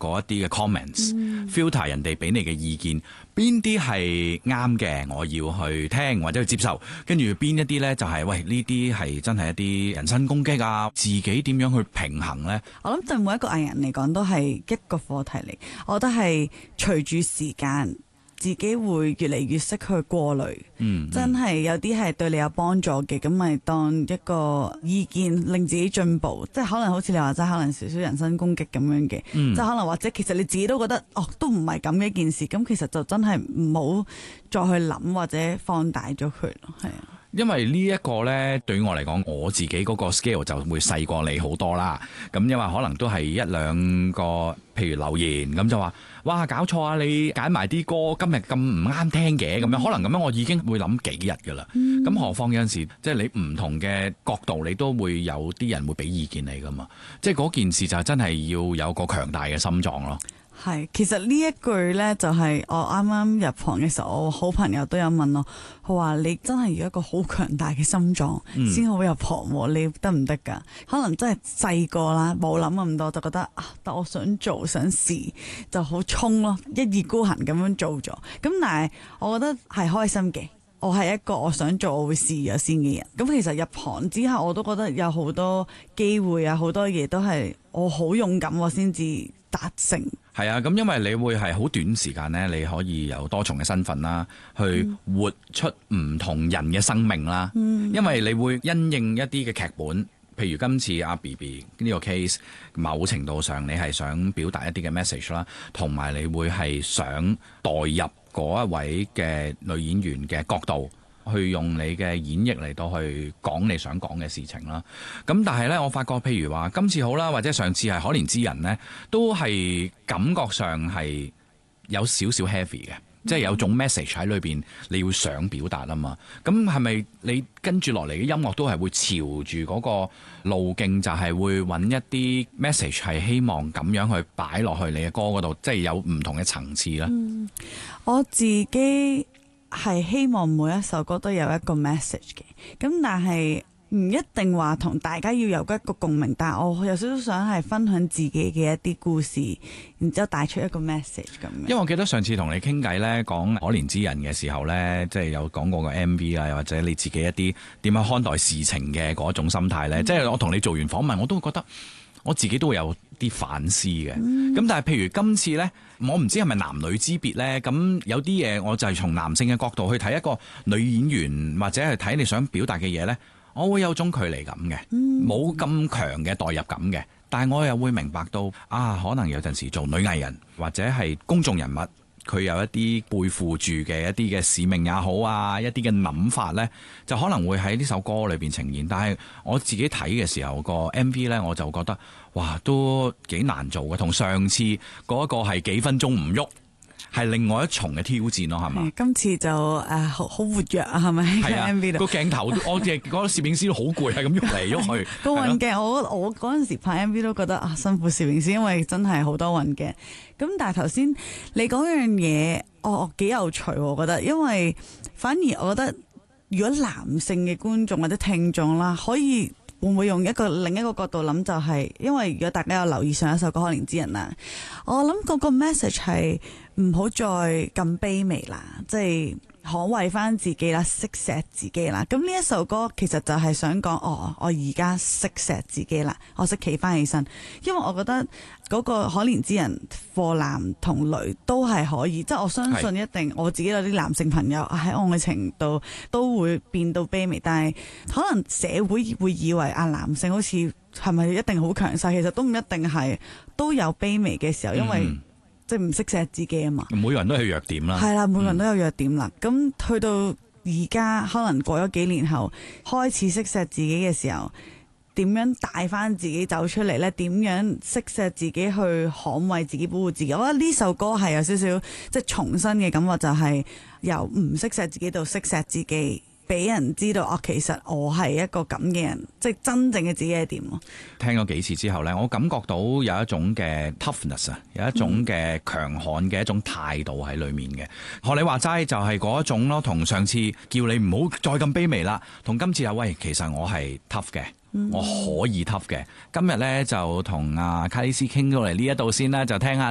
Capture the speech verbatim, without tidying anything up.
嗰一啲嘅 comments，filter、嗯、人哋俾你嘅意見，邊啲係啱嘅，我要去聽或者去接受，跟住邊一啲呢，就係、是、喂呢啲係真係一啲人身攻擊啊，自己點樣去平衡呢？ 我諗對每一個藝人嚟講都係一個課題嚟，我覺得係隨住時間。自己會越嚟越識去過濾，嗯嗯、真係有啲係對你有幫助嘅，咁咪當一個意見令自己進步，即係可能好似你話齋，可能少少人身攻擊咁樣嘅，嗯、即係可能或者其實你自己都覺得哦，都唔係咁嘅一件事，咁其實就真係唔好再去諗或者放大咗佢咯，係啊。 因為呢一個呢，對於我嚟講，我自己嗰個 scale 就會細過你好多啦。咁因為可能都係一兩個，譬如留言咁就話，哇搞錯啊！你揀埋啲歌今日咁唔啱聽嘅，咁樣、嗯、可能咁樣我已經會諗幾日噶啦。咁、嗯、何況有陣時，即係你唔同嘅角度，你都會有啲人會俾意見你噶嘛。即係嗰件事就真係要有個強大嘅心臟咯。 係，其實呢一句呢，就係我啱啱入行嘅時候，我好朋友都有問我，佢話你真係要一個好強大嘅心臟先好入行，你得唔得噶？可能真係細個啦，冇諗咁多，就覺得啊，但我想做想試，就好衝咯，一意孤行咁樣做咗。咁但係我覺得係開心嘅，我係一個我想做我會試咗先嘅人。咁其實入行之後，我都覺得有好多機會啊，好多嘢都係我好勇敢我先至達成。 係啊，咁因為你會係好短時間呢，你可以有多重嘅身份啦，去活出唔同人嘅生命啦。嗯、因為你會因應一啲嘅劇本，譬如今次阿 B B 呢個 case，某程度上你係想表達一啲嘅 message 啦，同埋你會係想代入嗰一位嘅女演員嘅角度，去用你嘅演繹嚟到去講你想講嘅事情啦。咁但係呢，我發覺譬如話今次好啦，或者上次係可憐之人呢，都係感覺上係有少少 heavy 嘅，嗯、即係有種 message 喺裏邊，你要想表達啊嘛。咁係咪你跟住落嚟嘅音樂都係會朝住嗰個路徑，就係會揾一啲 message 係希望咁樣去擺落去你嘅歌嗰度，即係有唔同嘅層次呢？ 嗯，我自己係希望每一首歌都有一個 message 嘅，咁但係唔一定話同大家要有一個共鳴，但係我有少少想係分享自己嘅一啲故事，然之後帶出一個 message 咁樣。因為我記得上次同你傾偈呢，講可憐之人嘅時候呢，即係有講過個 M V 啊，又或者你自己一啲點樣看待事情嘅嗰種心態呢。嗯、即係我同你做完訪問，我都會覺得我自己都會有啲反思嘅。咁、嗯、但係譬如今次呢，我唔知係咪男女之別呢？咁有啲嘢我就係從男性嘅角度去睇一個女演員，或者係睇你想表達嘅嘢呢，我會有種距離感嘅，冇咁強嘅代入感嘅。但係我又會明白到啊，可能有陣時做女藝人或者係公眾人物，佢有一啲背負住嘅一啲嘅使命也好啊，一啲嘅諗法呢，就可能會喺呢首歌裏邊呈現。但係我自己睇嘅時候，個 M V 呢，我就覺得哇，都幾難做嘅，同上次嗰個係幾分鐘唔喐，係另外一重嘅挑戰咯，係嘛？ 今次就誒好好活躍啊，係咪？係啊， M V 個鏡頭，我哋嗰個攝影師都好攰，係咁喐嚟喐去。 個運鏡，我我嗰陣時拍 M V 都覺得啊辛苦攝影師，因為真係好多運鏡。咁但係頭先你講樣嘢，哦幾有趣，我覺得，因為反而我覺得，如果男性嘅觀眾或者聽眾啦，可以會唔會用一個另一個角度諗，就係因為如果大家有留意上一首歌《可憐之人》啦，我諗嗰個 message 係唔好再咁卑微啦，即係捍衛翻自己啦，識錫自己啦。咁呢一首歌其實就係想講，哦，我而家識錫自己啦，我識企翻起身。因為我覺得嗰個可憐之人，貨男同女都係可以，即係我相信一定，我自己有啲男性朋友喺愛情度都會變到卑微，但係可能社會會以為啊，男性好似係咪一定好強勢？其實都唔一定係，都有卑微嘅時候，因為、嗯即係唔識錫自己啊嘛， 每個人都有弱點啦。 係啦，每個人都有弱點啦。咁、嗯、去到而家，可能過咗幾年後，開始識錫自己嘅時候，點樣帶翻自己走出嚟呢？點樣識錫自己去捍衛自己、保護自己？我覺得呢首歌係有少少即係重新嘅感覺，就係由唔識錫自己到識錫自己。俾人知道，哦，其實我係一個咁嘅人，即係真正嘅自己係點咯。 聽咗幾次之後呢，我感覺到有一種嘅 toughness 啊，有一種嘅強悍嘅一種態度喺裏面嘅。學、嗯、你話齋就係嗰一種咯，同上次叫你唔好再咁卑微啦，同今次啊，喂，其實我係 tough 嘅，嗯、我可以 tough 嘅。今日呢，就同阿卡里斯傾到嚟呢一度先啦，就聽下。